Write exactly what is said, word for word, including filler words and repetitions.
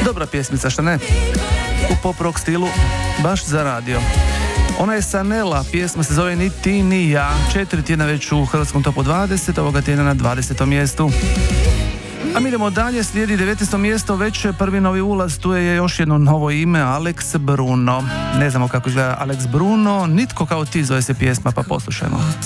Dobra pjesmica, šta ne? U pop rock stilu, baš za radio. Ona je Sanela, pjesma se zove Ni ti ni ja, četiri tjedna već u hrvatskom topu dvadeset, ovoga tjedna na dvadesetom mjestu. A mi idemo dalje, slijedi devetnaesto mjesto, već je prvi novi ulaz, tu je još jedno novo ime, Alex Bruno. Ne znamo kako izgleda Alex Bruno, Nitko kao ti zove se pjesma, pa poslušajmo.